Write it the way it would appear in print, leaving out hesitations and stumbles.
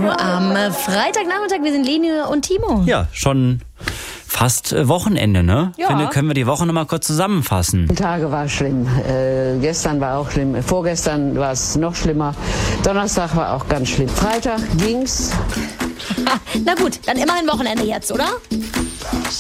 am Freitagnachmittag. Wir sind Leni und Timo. Ja, schon fast Wochenende, ne? Ja. Finde, können wir die Woche nochmal kurz zusammenfassen. Die Tage war schlimm. Gestern war auch schlimm. Vorgestern war es noch schlimmer. Donnerstag war auch ganz schlimm. Freitag ging's. Na gut, dann immerhin Wochenende jetzt, oder?